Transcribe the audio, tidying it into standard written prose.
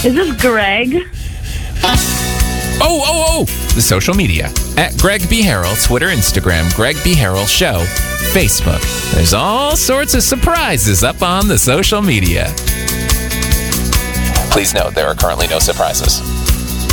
Is this Greg? Oh! The social media. At Greg B. Harrell, Twitter, Instagram, Greg B. Harrell Show, Facebook. There's all sorts of surprises up on the social media. Please note there are currently no surprises.